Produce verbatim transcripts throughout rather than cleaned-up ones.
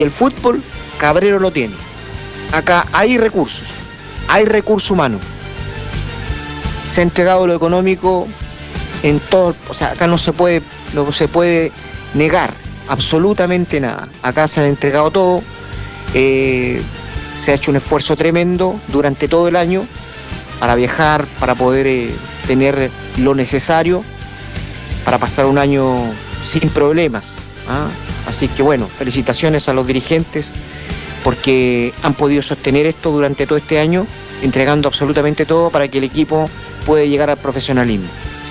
El fútbol, Cabrero lo tiene. Acá hay recursos, hay recurso humano. Se ha entregado lo económico en todo, o sea, acá no se puede, no se puede negar absolutamente nada. Acá se ha entregado todo, eh, se ha hecho un esfuerzo tremendo durante todo el año para viajar, para poder eh, tener lo necesario para pasar un año sin problemas, ¿ah? Así que bueno, felicitaciones a los dirigentes porque han podido sostener esto durante todo este año, entregando absolutamente todo para que el equipo pueda llegar al profesionalismo.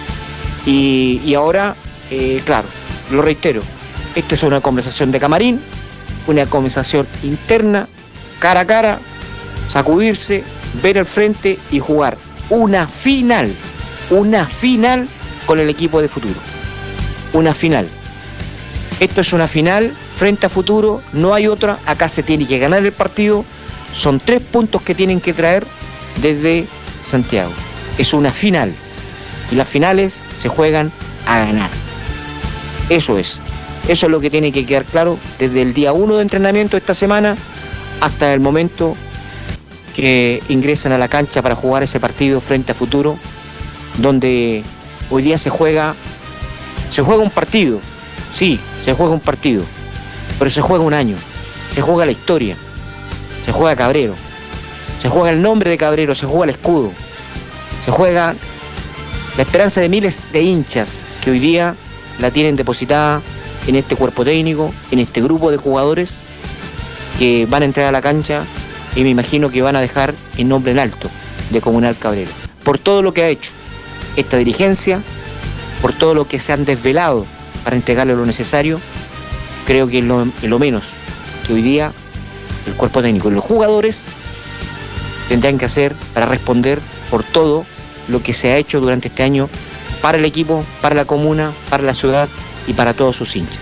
Y, y ahora, eh, claro, lo reitero, esta es una conversación de camarín, una conversación interna, cara a cara, sacudirse, ver al frente y jugar una final, una final con el equipo de Futuro. Una final. Esto es una final frente a Futuro, no hay otra, acá se tiene que ganar el partido, son tres puntos que tienen que traer desde Santiago. Es una final y las finales se juegan a ganar. Eso es, eso es lo que tiene que quedar claro desde el día uno de entrenamiento esta semana hasta el momento que ingresan a la cancha para jugar ese partido frente a Futuro, donde hoy día se juega, se juega un partido. Sí, se juega un partido, pero se juega un año, se juega la historia, se juega Cabrero, se juega el nombre de Cabrero, se juega el escudo, se juega la esperanza de miles de hinchas que hoy día la tienen depositada en este cuerpo técnico, en este grupo de jugadores que van a entrar a la cancha y me imagino que van a dejar el nombre en alto de Comunal Cabrero, por todo lo que ha hecho esta dirigencia, por todo lo que se han desvelado para entregarle lo necesario. Creo que es lo, es lo menos que hoy día el cuerpo técnico y los jugadores tendrán que hacer para responder por todo lo que se ha hecho durante este año para el equipo, para la comuna, para la ciudad y para todos sus hinchas.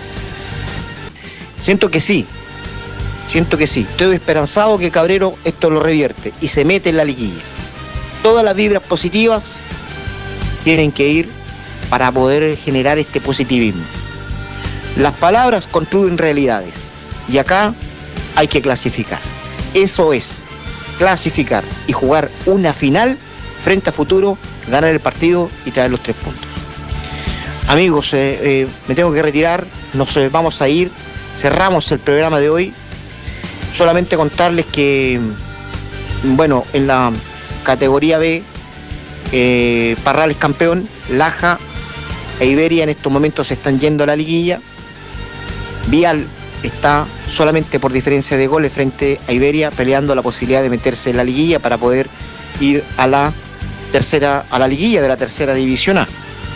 Siento que sí, siento que sí. Estoy esperanzado que Cabrero esto lo revierte y se mete en la liguilla. Todas las vibras positivas tienen que ir para poder generar este positivismo. Las palabras construyen realidades y acá hay que clasificar. Eso es, clasificar y jugar una final frente a Futuro, ganar el partido y traer los tres puntos. Amigos, eh, eh, me tengo que retirar, nos eh, vamos a ir, cerramos el programa de hoy. Solamente contarles que, bueno, en la categoría B, eh, Parral es campeón, Laja e Iberia en estos momentos se están yendo a la liguilla. Vial está solamente por diferencia de goles frente a Iberia, peleando la posibilidad de meterse en la liguilla para poder ir a la tercera, a la liguilla de la tercera división A.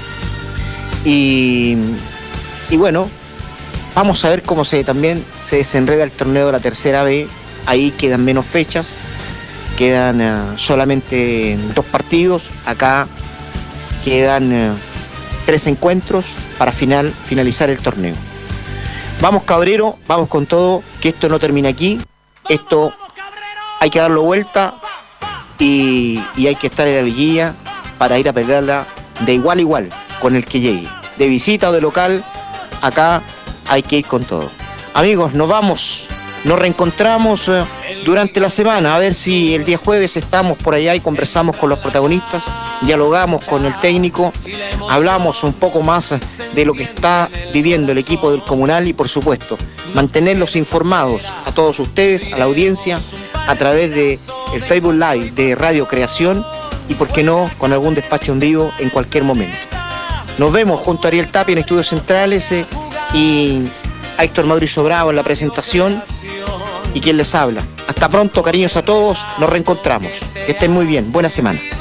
Y, y bueno, vamos a ver cómo se también se desenreda el torneo de la tercera B. Ahí quedan menos fechas, quedan uh, solamente dos partidos. Acá quedan uh, tres encuentros para final, finalizar el torneo. Vamos Cabrero, vamos con todo, que esto no termina aquí, esto hay que darlo vuelta y, y hay que estar en la liguilla para ir a pelearla de igual a igual con el que llegue, de visita o de local, acá hay que ir con todo. Amigos, nos vamos, nos reencontramos eh, durante la semana, a ver si el día jueves estamos por allá y conversamos con los protagonistas, dialogamos con el técnico, hablamos un poco más de lo que está viviendo el equipo del Comunal y por supuesto mantenerlos informados a todos ustedes, a la audiencia, a través de el Facebook Live de Radio Creación y por qué no con algún despacho en vivo en cualquier momento. Nos vemos junto a Ariel Tapia en Estudios Centrales eh, y a Héctor Mauricio Bravo en la presentación y quien les habla. Hasta pronto, cariños a todos, nos reencontramos. Que estén muy bien, buena semana.